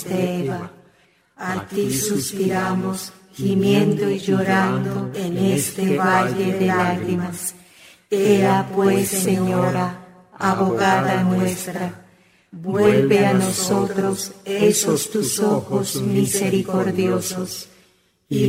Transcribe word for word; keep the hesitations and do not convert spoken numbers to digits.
de Eva. A ti suspiramos, gimiendo y llorando en este valle de lágrimas. Ea pues, Señora, abogada nuestra, vuelve a nosotros esos tus ojos misericordiosos,